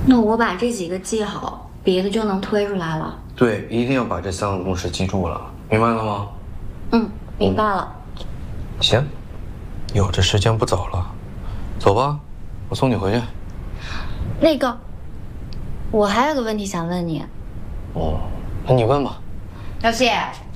那我把这几个记好，别的就能推出来了。 对，一定要把这3个公式记住了，明白了吗？ 明白了。 行，哟，这时间不早了，走吧，我送你回去。 那个，我还有个问题想问你。 哦，那你问吧。 老谢，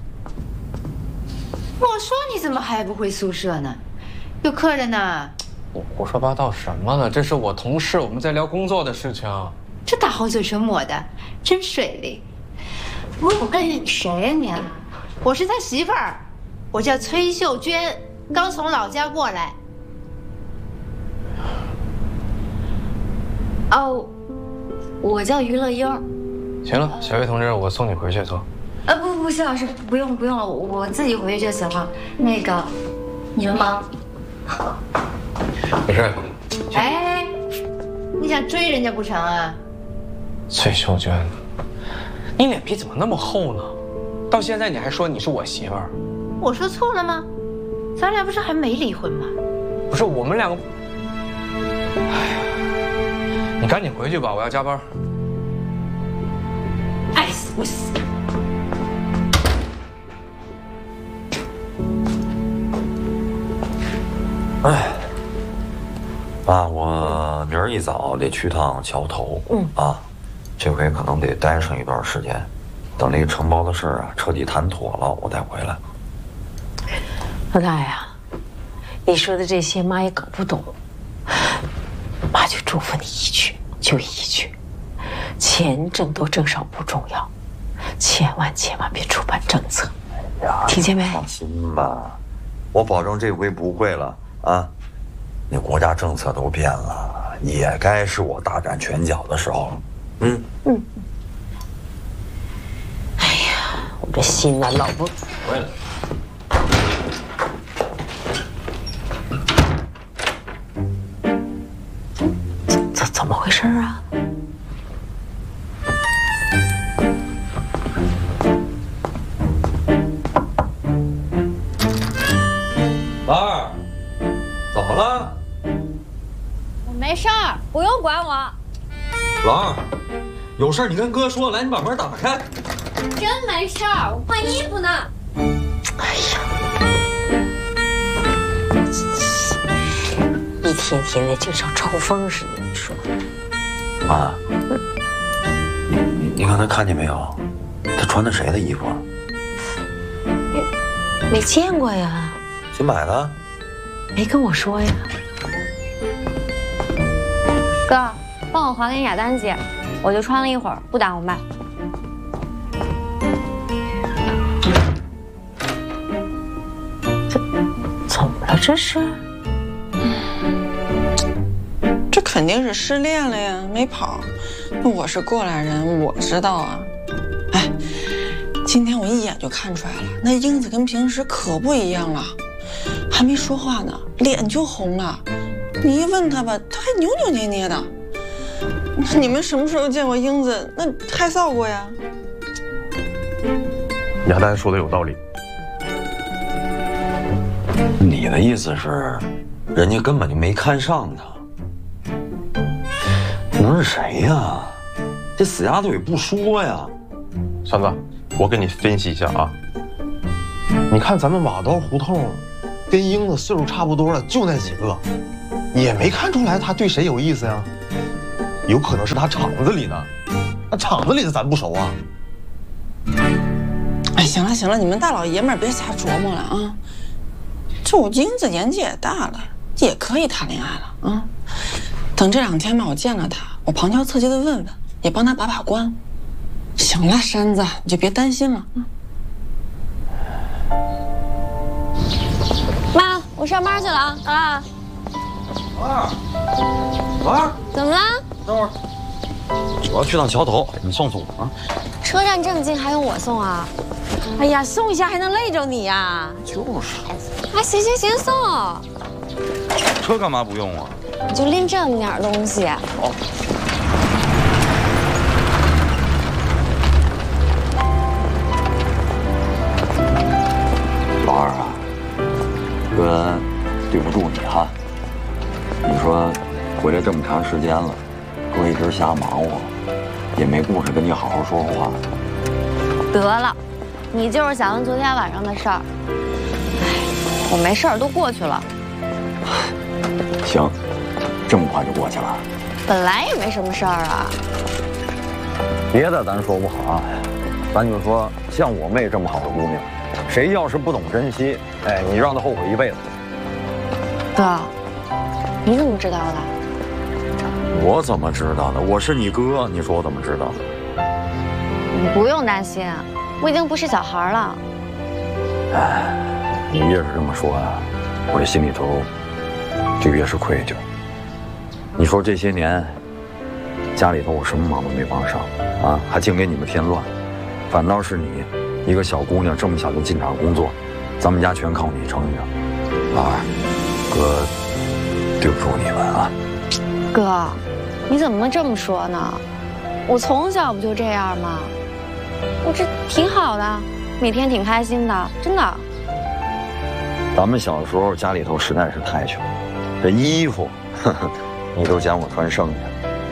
我说你怎么还不回宿舍呢？有客人呢。 你胡说八道什么呢？这是我同事，我们在聊工作的事情。 这大红嘴唇抹的真水灵。 我跟你谁呀你？ 我是他媳妇儿，我叫崔秀娟，刚从老家过来。 哦，我叫于乐英。 行了，小魏同志，我送你回去，走。 不，谢老师，不用了，我自己回去就行了。那个，你们忙。 没事。 哎，你想追人家不成啊？ 崔秀娟，你脸皮怎么那么厚呢？到现在你还说你是我媳妇儿？ 我说错了吗？咱俩不是还没离婚吗？ 不是，我们两个。哎呀，你赶紧回去吧，我要加班。 爱死不死！ 哎，爸，我明儿一早得去趟桥头。这回可能得待上一段时间，等那个承包的事儿彻底谈妥了，我再回来。 老大呀，你说的这些妈也搞不懂，妈就嘱咐你一句就一句，钱挣多挣少不重要，千万别触犯政策，听见没？ 放心吧，我保证这回不会了啊！那国家政策都变了，也该是我大展拳脚的时候了。 哎呀，我这心呐，老不回来。 怎么回事啊？ 老二，怎么了？ 我没事儿，不用管我。 老二，有事你跟哥说，来，你把门打开。 真没事儿，我换衣服呢。 哎呀，一天天的就像抽风似的，你说？ 妈，你刚才看见没有？他穿的谁的衣服？ 没见过呀， 新买的？ 没跟我说呀。 哥，帮我还给雅丹姐，我就穿了一会儿，不耽误卖。 怎么了这是？ 这肯定是失恋了呀，没跑。我是过来人，我知道啊。哎，今天我一眼就看出来了，那英子跟平时可不一样了，还没说话呢，脸就红了。你一问她吧，她还扭扭捏捏的。你们什么时候见过英子？那害臊过呀？ 雅丹说的有道理。 你的意思是，人家根本就没看上他？能是谁呀？这死丫头也不说呀。 三子，我给你分析一下啊。你看咱们马道胡同，跟英子岁数差不多的就那几个，也没看出来他对谁有意思呀。有可能是他厂子里的，那厂子里的咱不熟啊。 哎，行了，你们大老爷们儿别瞎琢磨了啊。这我英子年纪也大了，也可以谈恋爱了啊。等这2天吧，我见了他，我旁敲侧击的问问，也帮他把关。行了，山子，你就别担心了。 妈，我上班去了啊！啊， 老二， 怎么了？ 等会儿，我要去趟桥头，你送我啊。 车站这么近，还用我送啊？ 哎呀，送一下还能累着你呀？ 就是。 啊，行，送。 车干嘛不用啊？ 你就拎这么点东西。 哦。老二啊，哥对不住你哈。你说回来这么长时间了， 哥一直瞎忙活，也没顾上跟你好好说话。 得了，你就是想问昨天晚上的事儿。哎，我没事儿，都过去了。 行，这么快就过去了？ 本来也没什么事儿啊。 别的咱说不好啊，咱就说像我妹这么好的姑娘，谁要是不懂珍惜，哎，你让她后悔一辈子。 哥，你怎么知道的？ 我怎么知道的？我是你哥，你说我怎么知道的？ 你不用担心，我已经不是小孩了。 哎，你越是这么说啊，我这心里头就越是愧疚。你说这些年，家里头我什么忙都没帮上啊，还净给你们添乱，反倒是你一个小姑娘这么小就进厂工作，咱们家全靠你撑着。老二，哥对不住你们啊。 哥，你怎么能这么说呢？我从小不就这样吗？我这挺好的，每天挺开心的，真的。 咱们小时候家里头实在是太穷，这衣服，你都嫌我穿剩下。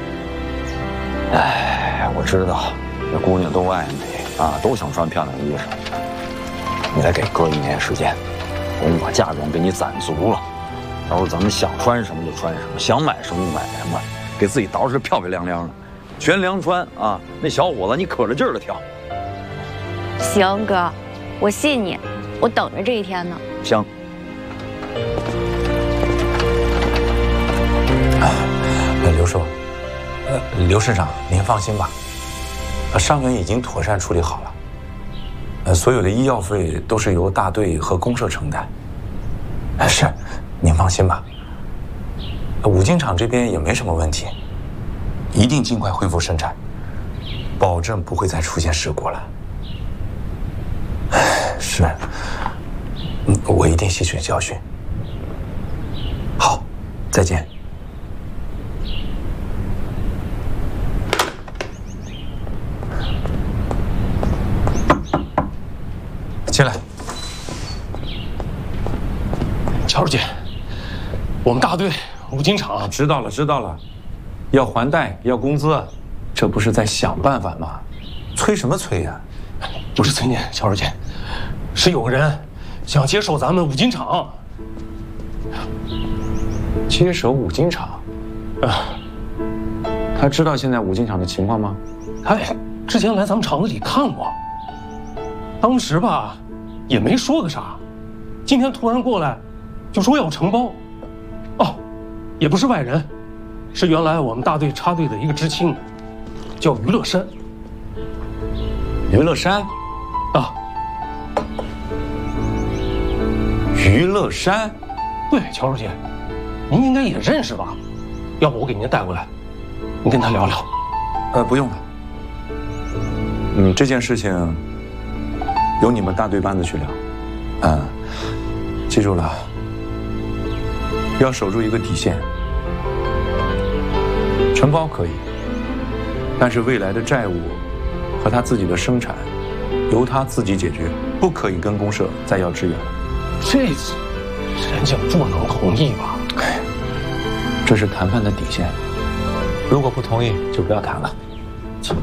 哎，我知道，这姑娘都爱美啊，都想穿漂亮衣裳。你再给哥1年时间，我把嫁妆给你攒足了，到时候咱们想穿什么就穿什么，想买什么就买什么，给自己捯饬漂漂亮亮的，全梁川啊，那小伙子你可着劲儿的跳。 行，哥，我信你，我等着这一天呢。 行。 刘叔，刘市长，您放心吧，伤员已经妥善处理好了，所有的医药费都是由大队和公社承担。是，您放心吧。五金厂这边也没什么问题，一定尽快恢复生产，保证不会再出现事故了。是，我一定吸取教训。好，再见。进来。 乔姐，我们大队五金厂知道了，知道了，要还贷，要工资，这不是在想办法吗？催什么催呀？ 不是催您，乔姐，是有个人想接手咱们五金厂。 接手五金厂？他知道现在五金厂的情况吗？ 哎，之前来咱们厂子里看过，当时吧也没说个啥，今天突然过来就说要承包。哦，也不是外人，是原来我们大队插队的一个知青，叫于乐山。 于乐山？ 啊， 于乐山？ 对，乔书记，您应该也认识吧？要不我给您带过来，您跟他聊聊。 不用了。这件事情由你们大队班子去聊。记住了，要守住一个底线。承包可以，但是未来的债务和他自己的生产，由他自己解决，不可以跟公社再要支援了。 这人家不能同意吧？ 这是谈判的底线，如果不同意就不要谈了。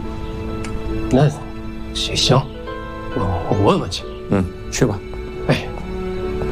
那行，我问问去。 去吧。 哎。